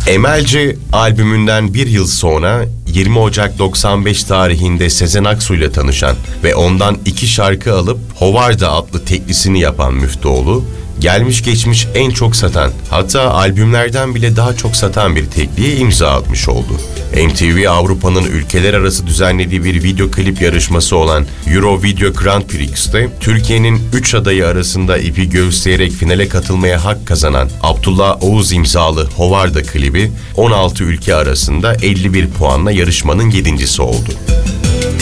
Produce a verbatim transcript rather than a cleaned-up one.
Emelci albümünden bir yıl sonra yirmi Ocak doksan beş tarihinde Sezen Aksu ile tanışan ve ondan iki şarkı alıp Hovarda adlı teklisini yapan Müftüoğlu, gelmiş geçmiş en çok satan, hatta albümlerden bile daha çok satan bir tekliğe imza atmış oldu. M T V Avrupa'nın ülkeler arası düzenlediği bir video klip yarışması olan Euro Video Grand Prix'te Türkiye'nin üç adayı arasında ipi göğüsleyerek finale katılmaya hak kazanan Abdullah Oğuz imzalı Hovarda klibi on altı ülke arasında elli bir puanla yarışmanın yedincisi oldu.